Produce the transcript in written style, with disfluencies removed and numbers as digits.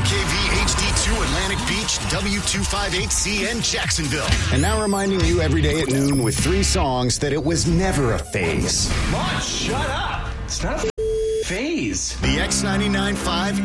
WOKV HD2 Atlantic Beach, W258CN Jacksonville. And now reminding you every day at noon with 3 songs that it was never a phase. Come on, shut up. It's not a phase. The X99.5